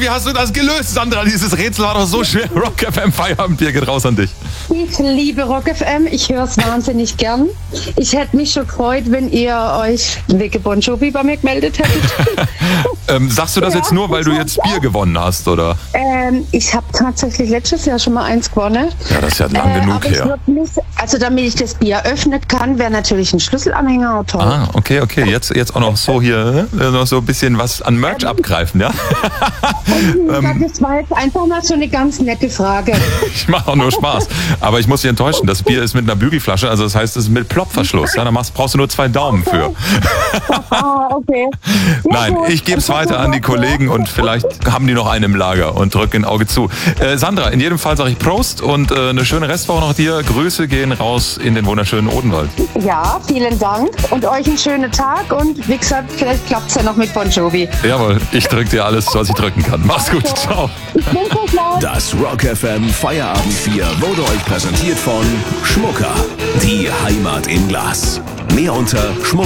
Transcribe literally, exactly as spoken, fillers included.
wie hast du das gelöst, Sandra? Dieses Rätsel war doch so schwer. Rock F M Feierabendbier geht raus an dich. Ich liebe Rock F M, ich höre es wahnsinnig gern. Ich hätte mich schon gefreut, wenn ihr euch wegen Bon Jovi bei mir gemeldet hättet. ähm, sagst du das ja, jetzt nur, weil du jetzt Bier gewonnen hast, oder? Ähm, ich habe tatsächlich letztes Jahr schon mal eins gewonnen. Ja, das ist ja lang äh, genug aber her. Ich nicht, also damit ich das Bier öffnen kann, wäre natürlich ein Schlüsselanhänger auch toll. Ah, okay, okay. Jetzt, jetzt auch noch so hier, noch so ein bisschen was an Merch ähm, abgreifen, ja? ähm, das war jetzt einfach mal so eine ganz nette Frage. Ich mache auch nur Spaß. Aber ich muss dich enttäuschen, das Bier ist mit einer Bügelflasche, also das heißt, es ist mit Plopverschluss. Ja, da machst, brauchst du nur zwei Daumen für. Ah, okay. Nein, ich gebe es weiter an die Kollegen und vielleicht haben die noch einen im Lager und drücken ein Auge zu. Äh, Sandra, in jedem Fall sage ich Prost und äh, eine schöne Restwoche noch dir. Grüße gehen raus in den wunderschönen Odenwald. Ja, vielen Dank und euch einen schönen Tag und wie gesagt, vielleicht klappt es ja noch mit Bon Jovi. Jawohl, ich drücke dir alles, was ich drücken kann. Mach's gut, ciao. Das Rock F M Feierabendbier wurde euch präsentiert von Schmucker, die Heimat im Glas. Mehr unter schmucker